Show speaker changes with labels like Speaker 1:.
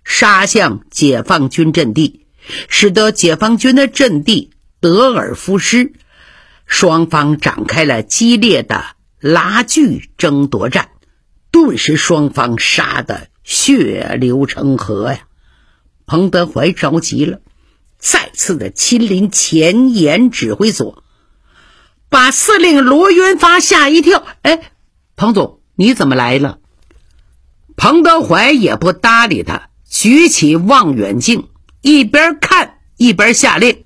Speaker 1: 杀向解放军阵地，使得解放军的阵地得而复失，双方展开了激烈的拉锯争夺战，顿时双方杀得血流成河呀！彭德怀着急了，再次的亲临前沿指挥所，把司令罗元发吓一跳。彭总，你怎么来了？彭德怀也不搭理他，举起望远镜，一边看一边下令：